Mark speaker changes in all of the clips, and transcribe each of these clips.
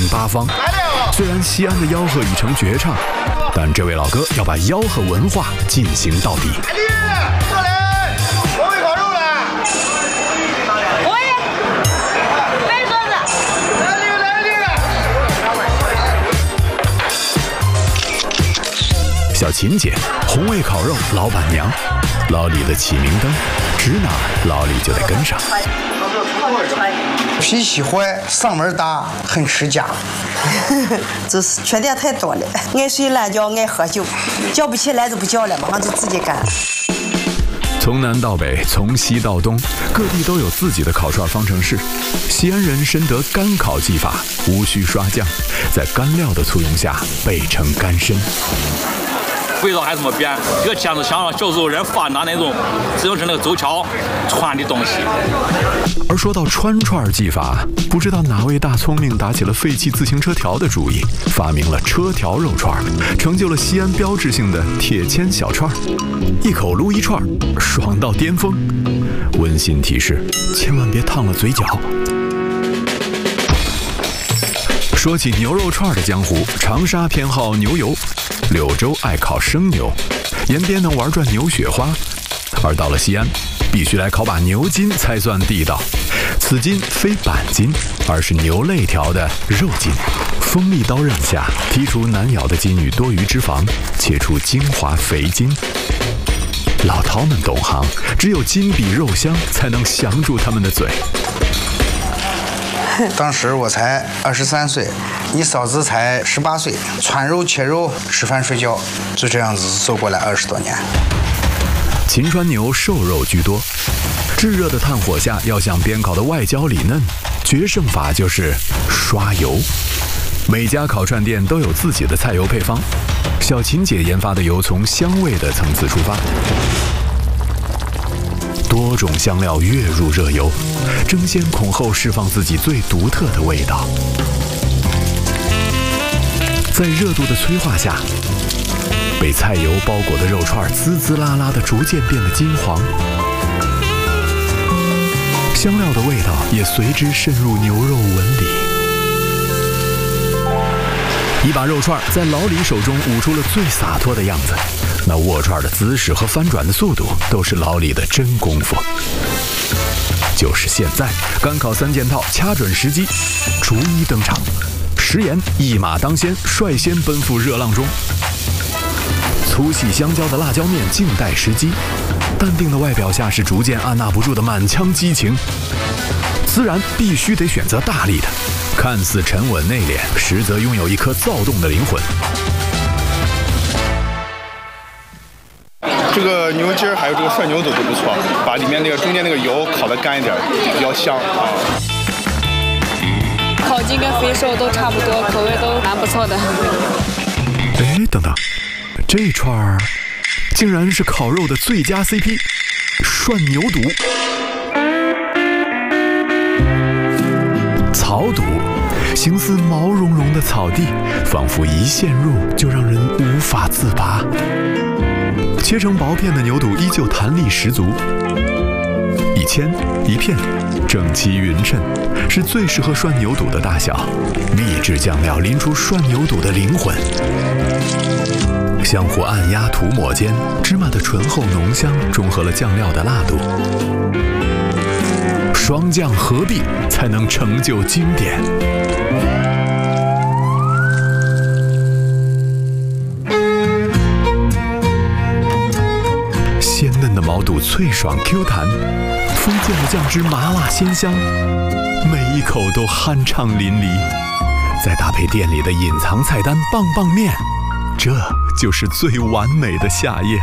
Speaker 1: 八方。虽然西安的吆喝已成绝唱，但这位老哥要把吆喝文化进行到底。
Speaker 2: 过来，我会烤肉了。
Speaker 3: 我也，没桌子。
Speaker 2: 来
Speaker 1: 小琴姐，红卫烤肉老板娘，老李的起名灯，指哪老李就得跟上。
Speaker 4: 脾气坏，嗓门大，很持家。
Speaker 5: 就是缺点太多了，爱睡懒觉，爱喝酒，叫不起来就不叫了嘛，俺就自己干。
Speaker 1: 从南到北，从西到东，各地都有自己的烤串方程式。西安人深得干烤技法，无需刷酱，在干料的簇拥下倍成干身。
Speaker 6: 味道还这么变，这简直像小时候人发拿那种自行车那个走桥穿的东西。
Speaker 1: 而说到穿串技法，不知道哪位大聪明打起了废弃自行车条的主意，发明了车条肉串，成就了西安标志性的铁签小串，一口撸一串，爽到巅峰。温馨提示：千万别烫了嘴角。说起牛肉串的江湖，长沙偏好牛油，柳州爱烤生牛，延边能玩转牛雪花，而到了西安，必须来烤把牛筋才算地道。此筋非板筋，而是牛肋条的肉筋。锋利刀刃下，剔除难咬的筋与多余脂肪，切出精华肥筋。老饕们懂行，只有筋比肉香，才能降住他们的嘴。
Speaker 4: 当时我才23岁，你嫂子才18岁，穿肉切肉，吃饭睡觉，就这样子走过来20多年。
Speaker 1: 秦川牛瘦肉居多，炙热的炭火下，要想煸烤的外焦里嫩，决胜法就是刷油。每家烤串店都有自己的菜油配方，小秦姐研发的油从香味的层次出发。多种香料跃入热油，争先恐后释放自己最独特的味道。在热度的催化下，被菜油包裹的肉串滋滋啦啦的逐渐变得金黄，香料的味道也随之渗入牛肉纹里。一把肉串在老李手中舞出了最洒脱的样子，那握串的姿势和翻转的速度都是老李的真功夫。就是现在，干烤3件套掐准时机，逐一登场。食盐一马当先，率先奔赴热浪中。粗细相交的辣椒面静待时机，淡定的外表下是逐渐按捺不住的满腔激情。孜然必须得选择大力的，看似沉稳内敛，实则拥有一颗躁动的灵魂。
Speaker 7: 这个牛筋还有这个涮牛肚都不错，把里面那个中间那个油烤得干一点，比较香啊。
Speaker 3: 烤筋跟肥瘦都差不多，口味都蛮不错的。
Speaker 1: 哎，等等，这串儿竟然是烤肉的最佳 CP， 涮牛肚。草肚，形似毛茸茸的草地，仿佛一陷入就让人无法自拔。切成薄片的牛肚依旧弹力十足，一签一片，整齐匀称，是最适合涮牛肚的大小。秘制酱料淋出涮牛肚的灵魂，香火按压涂抹间，芝麻的醇厚浓香中和了酱料的辣度。双酱合璧才能成就经典。鲜嫩的毛肚脆爽 Q 弹，封建的酱汁麻辣鲜香，每一口都酣畅淋漓。再搭配店里的隐藏菜单棒棒面，这就是最完美的夏夜。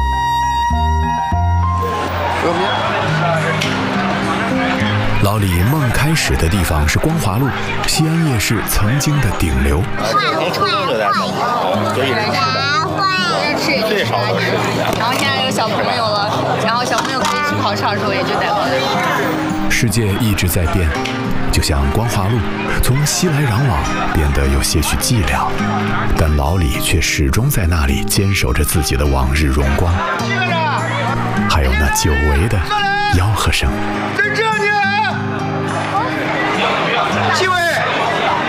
Speaker 1: 老李梦开始的地方是光华路，西安夜市曾经的顶流。
Speaker 6: 初中就在这儿，所以是最少都是。
Speaker 3: 然后现在有小朋友了，然后小朋友可以吃烤串的时候也就带过来。
Speaker 1: 世界一直在变，就像光华路从熙来攘往变得有些许寂寥，但老李却始终在那里坚守着自己的往日荣光，还有那久违的吆喝声。
Speaker 2: 在这里，几位。